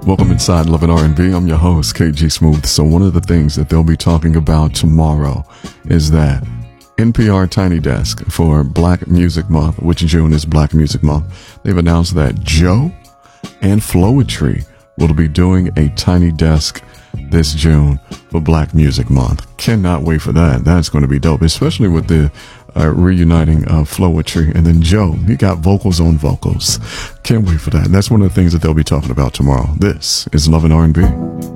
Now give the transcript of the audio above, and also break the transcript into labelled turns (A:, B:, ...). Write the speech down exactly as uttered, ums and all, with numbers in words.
A: Welcome inside Love and R and B. I'm your host, K G Smooth. So one of the things that they'll be talking about tomorrow is that N P R Tiny Desk for Black Music Month, which June is Black Music Month. They've announced that Joe and Flowetry will be doing a Tiny Desk this June for Black Music Month. Cannot wait for that. That's going to be dope, especially with the uh, reuniting of Flowetry. And then Joe, he got vocals on vocals. Can't wait for that. And that's one of the things that they'll be talking about tomorrow. This is Love and R and B.